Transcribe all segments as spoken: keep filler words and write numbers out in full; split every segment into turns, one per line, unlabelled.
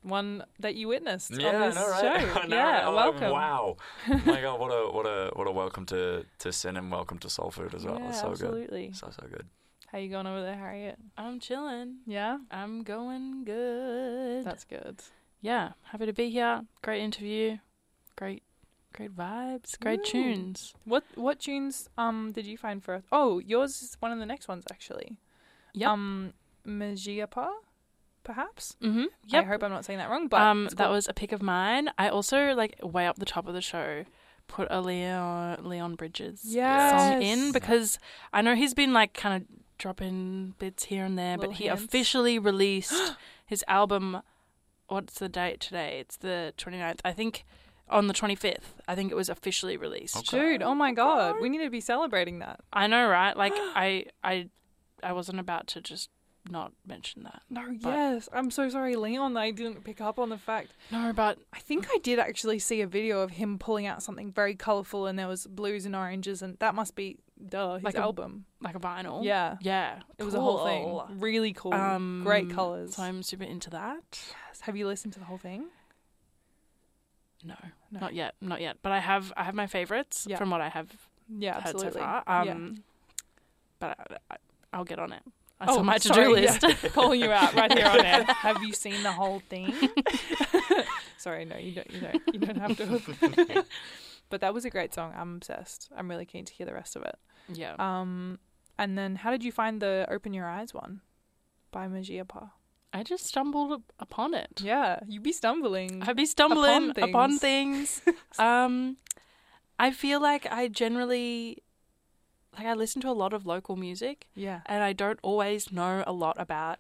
one that you witnessed
Yeah,
on this
I know, right?
show.
I know,
yeah,
right? Oh,
welcome.
Wow. My God, what a what a what a welcome to, to Sin and welcome to Soul Food as well.
Yeah,
It's so
absolutely.
good. So so good.
How you going over there, Harriet?
I'm chilling.
Yeah,
I'm going good.
that's good.
Yeah, happy to be here. Great interview. Great, great vibes. Great
Ooh.
tunes.
What what tunes um did you find for us? Oh, yours is one of the next ones actually.
Yep.
Um, Majiapa, perhaps.
Mm-hmm.
I
Yep.
hope I'm not saying that wrong, but
um,
it's
that
called-
was a pick of mine. I also, like, way up the top of the show, put a Leon Leon Bridges
Yes.
song in because I know he's been, like, kind of dropping bits here and there,
Little
but he
hints.
officially released his album. What's the date today? It's the twenty-ninth. I think on the twenty-fifth. I think it was officially released.
Okay.
Dude, oh my God, we need to be celebrating that.
I know, right? Like, I, I, I wasn't about to just not mention that.
No,
But-
yes, I'm so sorry, Leon. I didn't pick up on the fact.
No, but
I think I did actually see a video of him pulling out something very colourful, and there was blues and oranges, and that must be duh his
Like a-
album.
like a vinyl.
Yeah,
Yeah.
it was a whole
Cool.
thing. Really cool.
Um,
Great colours.
So I'm super into that.
Have you listened to the whole thing?
No,
No.
not yet, not yet. But I have, I have my favorites
Yeah.
from what I have
Yeah,
heard
absolutely.
so far.
Yeah.
Um, but I, I, I'll get on it. That's
Oh,
on my to-do
sorry,
list.
yeah. Calling you out right here on air. Have you seen the whole thing? Sorry, no, you don't. You don't. You don't have to. But that was a great song. I'm obsessed. I'm really keen to hear the rest of it.
Yeah.
Um, and then how did you find the "Open Your Eyes" one by Majiapa?
I just stumbled up- upon it.
Yeah, you be stumbling.
I'd be stumbling
Upon
upon
things.
things. um, I feel like I generally, like I listen to a lot of local music,
Yeah.
and I don't always know a lot about.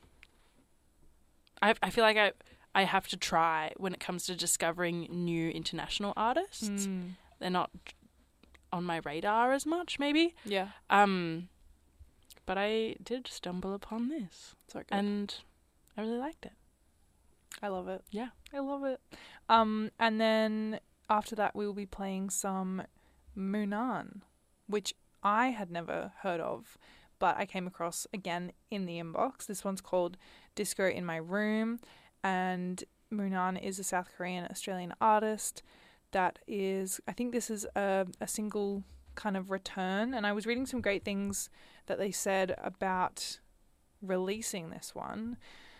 I I feel like I I have to try when it comes to discovering new international artists.
Mm.
They're not on my radar as much, maybe.
Yeah.
Um, but I did stumble upon this,
So good.
and I really liked it.
I love it.
Yeah.
I love it. Um, and then after that, we will be playing some Munan, which I had never heard of, but I came across again in the inbox. This one's called Disco in My Room, and Munan is a South Korean Australian artist that is, I think this is a, a single kind of return, and I was reading some great things that they said about releasing this one.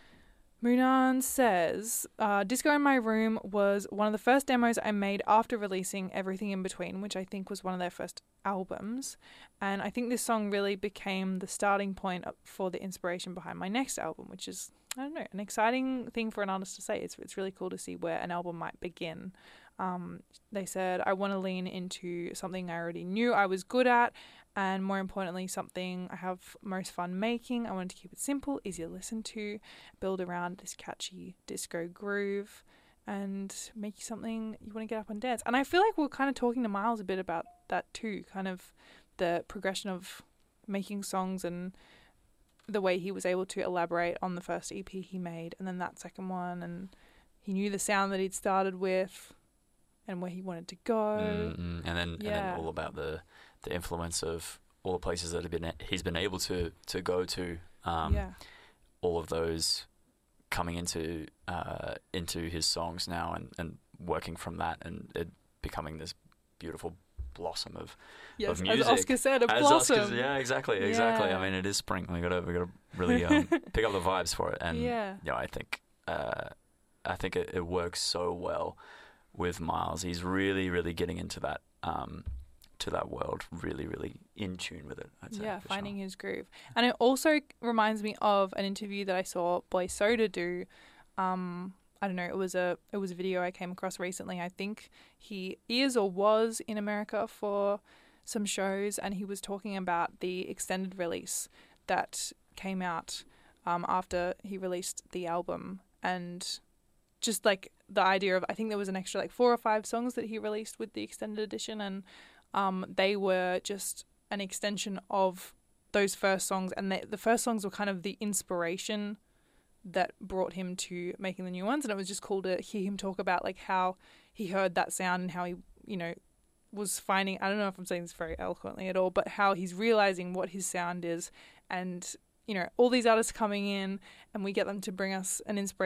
Munan says, uh, Disco in My Room was one of the first demos I made after releasing Everything in Between, which I think was one of their first albums. And I think this song really became the starting point for the inspiration behind my next album, which is, I don't know, an exciting thing for an artist to say. It's, it's really cool to see where an album might begin. Um, they said, I want to lean into something I already knew I was good at, and more importantly, something I have most fun making. I wanted to keep it simple, easy to listen to, build around this catchy disco groove, and make something you want to get up and dance. And I feel like we're kind of talking to Miles a bit about that too, kind of the progression of making songs and the way he was able to elaborate on the first E P he made, and then that second one, and he knew the sound that he'd started with and where he wanted to go.
Mm-mm. And then
Yeah.
and then all about the, the influence of all the places that have been he's been able to, to go to. Um,
yeah.
all of those coming into uh, into his songs now, and, and working from that, and it becoming this beautiful blossom of
Yes,
of
as
music.
Oscar said, a
As
blossom.
Oscar's- yeah, exactly, exactly.
Yeah.
I mean, it is spring. We gotta we gotta really um, pick up the vibes for it, and
Yeah.
you know, I think uh, I think it, it works so well with Miles. He's really, really getting into that um, to that world, really, really in tune with it. I'd say,
Yeah,
for
finding
sure.
his groove. And it also reminds me of an interview that I saw Boy Soda do. Um, I don't know, it was a it was a video I came across recently. I think he is or was in America for some shows, and he was talking about the extended release that came out um, after he released the album, and just like the idea of, I think there was an extra like four or five songs that he released with the extended edition, and um, they were just an extension of those first songs, and they, the first songs were kind of the inspiration that brought him to making the new ones. And it was just cool to hear him talk about like how he heard that sound and how he, you know, was finding, I don't know if I'm saying this very eloquently at all, but how he's realizing what his sound is, and, you know, all these artists coming in and we get them to bring us an inspiration